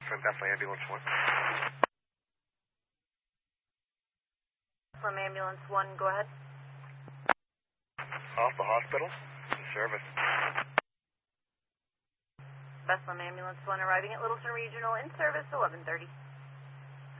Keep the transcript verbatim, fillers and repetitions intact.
From Bethlehem Ambulance one. From Ambulance one, go ahead. Alpha Hospital, in service. Bethlehem Ambulance one arriving at Littleton Regional in service, eleven thirty.